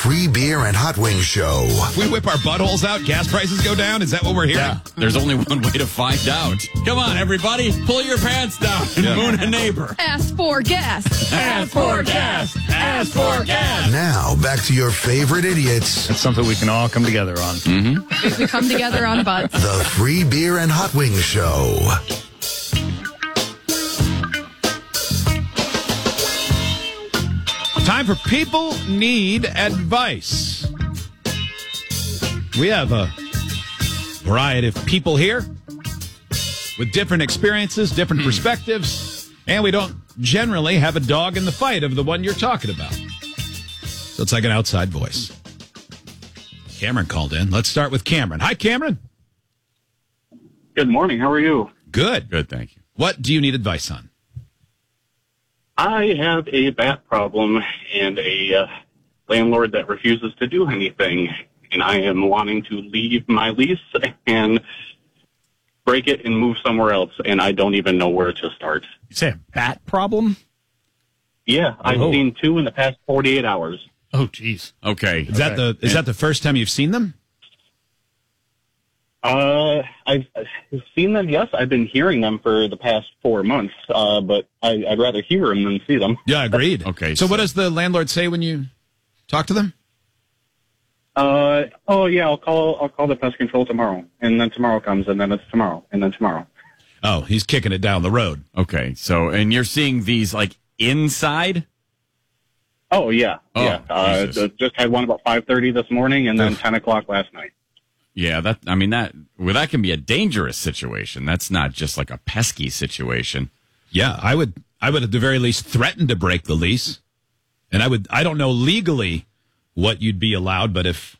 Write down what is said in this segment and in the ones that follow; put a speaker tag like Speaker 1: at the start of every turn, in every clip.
Speaker 1: free beer and hot wings show.
Speaker 2: We whip our buttholes out, gas prices go down? Is that what we're hearing?
Speaker 3: Yeah, there's only one way to find out. Come on, everybody, pull your pants down and moon a neighbor.
Speaker 4: Ask for gas.
Speaker 3: Ask for gas. Ask for gas.
Speaker 1: Now, back to your favorite idiots.
Speaker 5: That's something we can all come together on.
Speaker 4: If we come together on butts.
Speaker 1: The free beer and hot wings show.
Speaker 2: Time for People Need Advice. We have a variety of people here with different experiences, different perspectives, and we don't generally have a dog in the fight of the one you're talking about. So it's like an outside voice. Cameron called in. Let's start with Cameron. Hi, Cameron.
Speaker 6: Good morning. How are you?
Speaker 2: Good.
Speaker 3: Good, thank you.
Speaker 2: What do you need advice on?
Speaker 6: I have a bat problem and a landlord that refuses to do anything, and I am wanting to leave my lease and break it and move somewhere else, and I don't even know where to start.
Speaker 5: You say a bat problem?
Speaker 6: Yeah, I've seen 2 in the past 48 hours.
Speaker 5: Oh, geez.
Speaker 3: Okay.
Speaker 2: Is that the first time you've seen them?
Speaker 6: I've seen them, yes. I've been hearing them for the past 4 months, but I'd rather hear them than see them.
Speaker 2: Yeah, agreed.
Speaker 3: Okay.
Speaker 2: So what does the landlord say when you talk to them?
Speaker 6: I'll call the pest control tomorrow, and then tomorrow comes, and then it's tomorrow, and then tomorrow.
Speaker 2: Oh, he's kicking it down the road.
Speaker 3: Okay, so, and you're seeing these, like, inside?
Speaker 6: Oh, yeah.
Speaker 3: Oh,
Speaker 6: yeah.
Speaker 3: Jesus.
Speaker 6: Just had one about 5:30 this morning, and then 10 o'clock last night.
Speaker 3: Yeah, that can be a dangerous situation. That's not just like a pesky situation.
Speaker 2: Yeah, I would at the very least threaten to break the lease. And I don't know legally what you'd be allowed, but if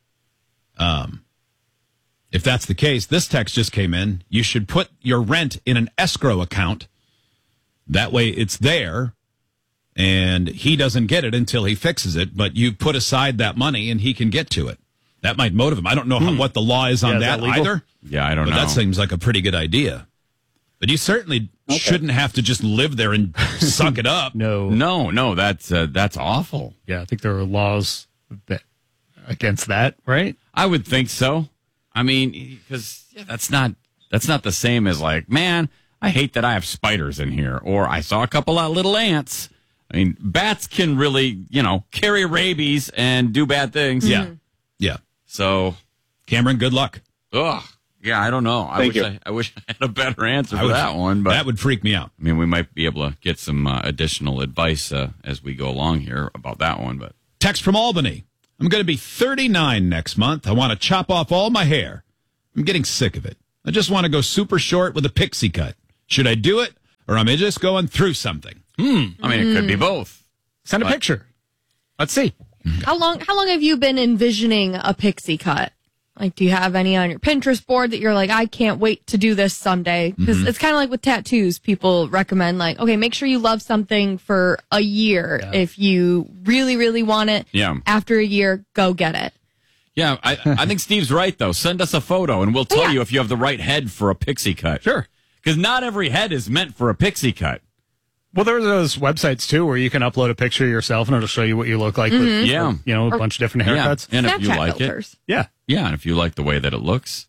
Speaker 2: that's the case, this text just came in. You should put your rent in an escrow account. That way it's there and he doesn't get it until he fixes it, but you put aside that money and he can get to it. That might motivate him. I don't know what the law is on that either.
Speaker 3: Yeah, I don't know.
Speaker 2: But that seems like a pretty good idea. But you certainly shouldn't have to just live there and suck it up.
Speaker 5: No.
Speaker 3: That's awful.
Speaker 5: Yeah, I think there are laws against that, right?
Speaker 3: I would think so. I mean, because that's not the same as like, man, I hate that I have spiders in here, or I saw a couple of little ants. I mean, bats can really, carry rabies and do bad things.
Speaker 2: Yeah. Yeah.
Speaker 3: So,
Speaker 2: Cameron, good luck.
Speaker 3: ugh. Yeah, I don't know. I wish I had a better answer for that one. But
Speaker 2: that would freak me out.
Speaker 3: I mean, we might be able to get some additional advice as we go along here about that one. But
Speaker 2: text from Albany. I'm going to be 39 next month. I want to chop off all my hair. I'm getting sick of it. I just want to go super short with a pixie cut. Should I do it, or am I just going through something?
Speaker 3: I mean, it could be both.
Speaker 5: Send a picture. Let's see.
Speaker 4: How long have you been envisioning a pixie cut? Like, do you have any on your Pinterest board that you're like, I can't wait to do this someday? Because it's kind of like with tattoos. People recommend, like, okay, make sure you love something for a year. Yeah. If you really, really want it, after a year, go get it.
Speaker 3: Yeah, I think Steve's right, though. Send us a photo, and we'll tell you if you have the right head for a pixie cut.
Speaker 5: Sure.
Speaker 3: Because not every head is meant for a pixie cut.
Speaker 5: Well, there are those websites, too, where you can upload a picture of yourself, and it'll show you what you look like with, a bunch of different haircuts.
Speaker 3: And if you like
Speaker 4: filters.
Speaker 3: it. Yeah, and if you like the way that it looks,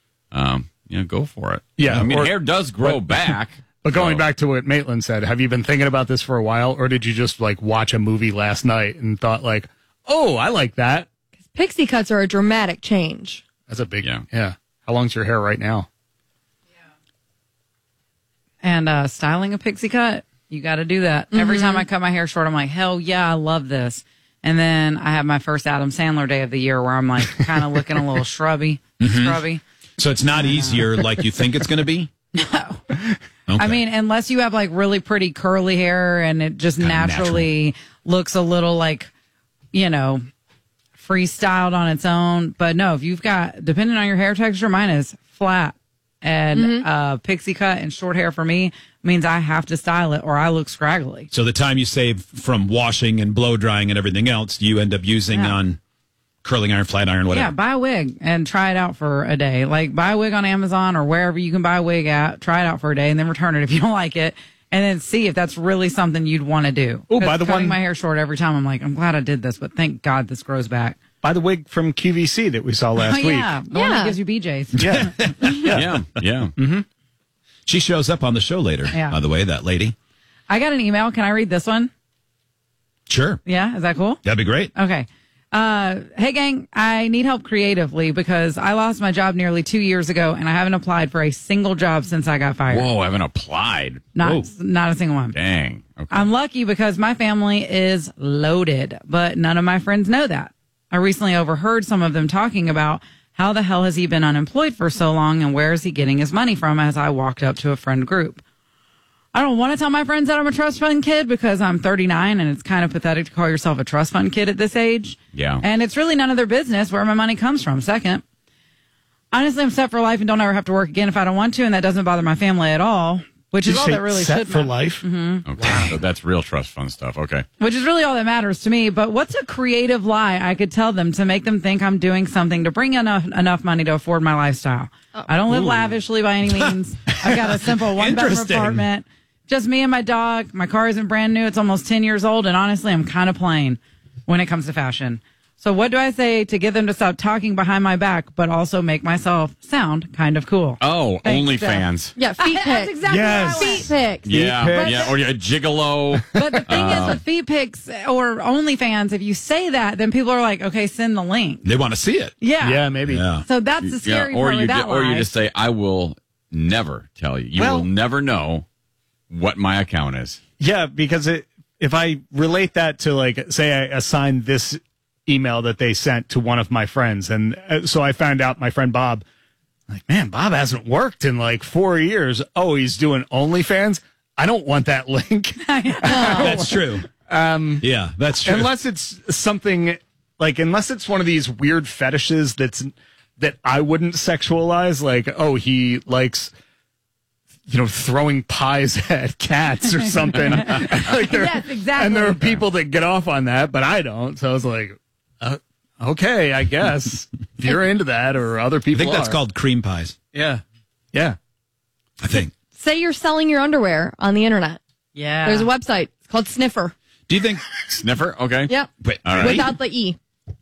Speaker 3: go for it.
Speaker 5: Yeah.
Speaker 3: I mean, hair does grow back.
Speaker 5: But going back to what Maitland said, have you been thinking about this for a while, or did you just, watch a movie last night and thought, oh, I like that?
Speaker 4: Pixie cuts are a dramatic change.
Speaker 5: That's a big, yeah. How long's your hair right now?
Speaker 7: And styling a pixie cut, you got to do that. Every time I cut my hair short, I'm like, hell yeah, I love this. And then I have my first Adam Sandler day of the year where I'm like kind of looking a little scrubby.
Speaker 2: So it's not easier like you think it's going to be?
Speaker 7: No.
Speaker 2: Okay.
Speaker 7: I mean, unless you have really pretty curly hair and it just naturally looks a little freestyled on its own. But no, if you've got, depending on your hair texture, mine is flat. And pixie cut and short hair for me means I have to style it or I look scraggly.
Speaker 2: So the time you save from washing and blow drying and everything else, you end up using on curling iron, flat iron, whatever.
Speaker 7: Yeah, buy a wig and try it out for a day. Buy a wig on Amazon or wherever you can buy a wig at. Try it out for a day and then return it if you don't like it. And then see if that's really something you'd want to do.
Speaker 5: Oh, by the
Speaker 7: cutting
Speaker 5: one,
Speaker 7: my hair short every time, I'm like, I'm glad I did this, but thank God this grows back.
Speaker 5: buy the wig from QVC that we saw last week.
Speaker 7: Yeah, the one that gives you BJ's.
Speaker 5: Yeah.
Speaker 3: Yeah.
Speaker 2: She shows up on the show later,
Speaker 7: Yeah.
Speaker 2: by the way, that lady.
Speaker 7: I got an email. Can I read this one?
Speaker 2: Sure.
Speaker 7: Yeah, is that cool?
Speaker 2: That'd be great.
Speaker 7: Okay. Hey, gang, I need help creatively because I lost my job nearly 2 years ago and I haven't applied for a single job since I got fired.
Speaker 3: Whoa, I haven't applied.
Speaker 7: Not a single one.
Speaker 3: Dang. Okay.
Speaker 7: I'm lucky because my family is loaded, but none of my friends know that. I recently overheard some of them talking about how the hell has he been unemployed for so long and where is he getting his money from as I walked up to a friend group. I don't want to tell my friends that I'm a trust fund kid because I'm 39 and it's kind of pathetic to call yourself a trust fund kid at this age.
Speaker 3: Yeah.
Speaker 7: And it's really none of their business where my money comes from. Second, honestly, I'm set for life and don't ever have to work again if I don't want to, and that doesn't bother my family at all, which is all that really
Speaker 5: set
Speaker 7: should
Speaker 5: for
Speaker 7: matter.
Speaker 5: life.
Speaker 3: Okay. So that's real trust fund stuff. Okay.
Speaker 7: Which is really all that matters to me. But what's a creative lie I could tell them to make them think I'm doing something to bring enough money to afford my lifestyle? I don't live lavishly by any means. I've got a simple one-bedroom
Speaker 2: Interesting.
Speaker 7: apartment. Just me and my dog. My car isn't brand new. It's almost 10 years old. And honestly, I'm kind of plain when it comes to fashion. So what do I say to get them to stop talking behind my back, but also make myself sound kind of cool?
Speaker 3: Oh,
Speaker 7: Thanks,
Speaker 3: OnlyFans.
Speaker 4: Yeah, feet
Speaker 7: That's
Speaker 4: pics.
Speaker 7: exactly
Speaker 5: Yes.
Speaker 7: what I went.
Speaker 4: Feet pics.
Speaker 3: Yeah.
Speaker 5: pics.
Speaker 3: Yeah. Or a gigolo.
Speaker 7: But the thing is with feet pics or OnlyFans, if you say that, then people are like, okay, send the link.
Speaker 2: They want to see it.
Speaker 7: Yeah.
Speaker 5: Yeah, maybe.
Speaker 2: Yeah.
Speaker 7: So that's the scary part with that
Speaker 3: or you
Speaker 7: lie.
Speaker 3: just say, I will never tell you. You
Speaker 5: Well-
Speaker 3: will never know what my account is.
Speaker 5: Yeah, because if I relate that to, like, say I assigned this email that they sent to one of my friends, and so I found out my friend Bob, like, man, Bob hasn't worked in like 4 years. Oh, he's doing OnlyFans? I don't want that link.
Speaker 2: That's true. Yeah, that's true.
Speaker 5: Unless it's something like, unless it's one of these weird fetishes that I wouldn't sexualize, like, oh, he likes, throwing pies at cats or something. Like
Speaker 7: Yes, exactly.
Speaker 5: And there are people that get off on that, but I don't. So I was like, okay, I guess if you're into that, or other
Speaker 2: I
Speaker 5: people
Speaker 2: think that's
Speaker 5: are.
Speaker 2: called cream pies.
Speaker 5: Yeah.
Speaker 2: I think.
Speaker 4: Say you're selling your underwear on the internet.
Speaker 7: yeah.
Speaker 4: There's a website. It's called Sniffer.
Speaker 2: Do you think?
Speaker 3: Sniffer? Okay.
Speaker 4: Yep.
Speaker 2: Wait,
Speaker 3: All right.
Speaker 4: Without the E.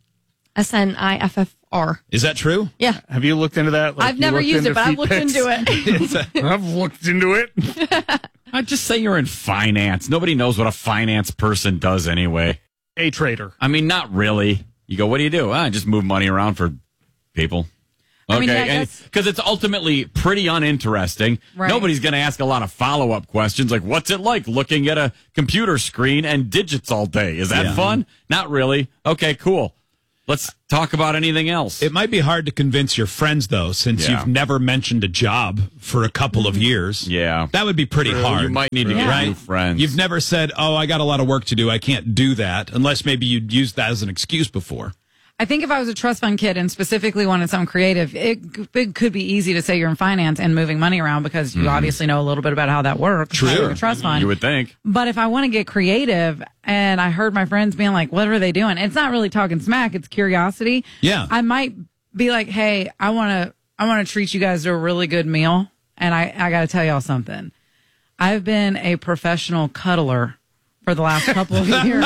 Speaker 4: SNIFFR.
Speaker 2: is that true?
Speaker 4: Yeah.
Speaker 5: Have you looked into that? Like,
Speaker 4: I've
Speaker 5: you
Speaker 4: never
Speaker 5: looked
Speaker 4: used
Speaker 5: into
Speaker 4: it, but I've
Speaker 5: feet
Speaker 4: looked
Speaker 5: pics?
Speaker 4: into it.
Speaker 5: I've looked into it.
Speaker 3: I'd just say you're in finance. Nobody knows what a finance person does anyway.
Speaker 5: A trader.
Speaker 3: I mean, not really. You go, what do you do? I just move money around for people.
Speaker 7: I mean,
Speaker 3: Okay,
Speaker 7: yeah,
Speaker 3: because it's ultimately pretty uninteresting.
Speaker 7: Right.
Speaker 3: Nobody's going to ask a lot of follow-up questions like, what's it like looking at a computer screen and digits all day? Is that
Speaker 2: Yeah.
Speaker 3: fun? Not really. Okay, cool. Let's talk about anything else.
Speaker 2: It might be hard to convince your friends, though, since
Speaker 3: Yeah.
Speaker 2: you've never mentioned a job for a couple of years.
Speaker 3: Yeah.
Speaker 2: That would be pretty hard.
Speaker 3: You might need to get
Speaker 2: right?
Speaker 3: new friends.
Speaker 2: You've never said, oh, I got a lot of work to do. I can't do that, unless maybe you'd used that as an excuse before.
Speaker 7: I think if I was a trust fund kid and specifically wanted something creative, it could be easy to say you're in finance and moving money around because you obviously know a little bit about how that works.
Speaker 2: True.
Speaker 7: Like a trust fund.
Speaker 3: You would think.
Speaker 7: But if I want to get creative and I heard my friends being like, what are they doing? It's not really talking smack. It's curiosity.
Speaker 2: Yeah.
Speaker 7: I might be like, hey, I want to treat you guys to a really good meal. And I got to tell y'all something. I've been a professional cuddler for the last couple of years.